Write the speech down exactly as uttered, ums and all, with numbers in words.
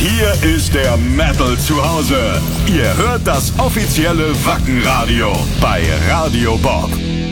Hier ist der Metal zu Hause. Ihr hört das offizielle Wacken Radio bei Radio Bob.